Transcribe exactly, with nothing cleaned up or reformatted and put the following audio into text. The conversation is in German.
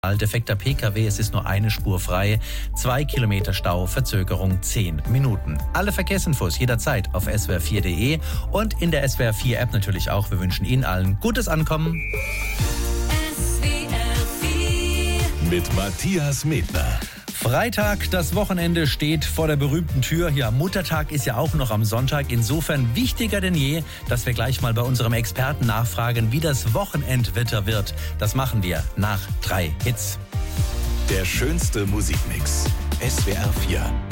Defekter P K W, es ist nur eine Spur frei, zwei Kilometer Stau, Verzögerung zehn Minuten. Alle Verkehrsinfos jederzeit auf S W R vier punkt de und in der S W R vier App natürlich auch. Wir wünschen Ihnen allen gutes Ankommen. S W R vier Mit Matthias Medner. Freitag, das Wochenende steht vor der berühmten Tür. Ja, Muttertag ist ja auch noch am Sonntag. Insofern wichtiger denn je, dass wir gleich mal bei unserem Experten nachfragen, wie das Wochenendwetter wird. Das machen wir nach drei Hits. Der schönste Musikmix. S W R vier.